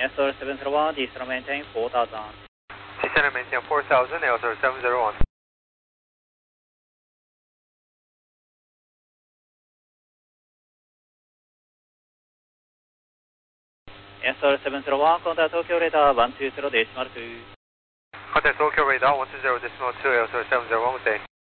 SR 701, descend maintain 4000. Descend maintain 4000, SR 701. SR 701, contact Tokyo radar 120.2. Contact Tokyo radar 120.2, SR 701, good day.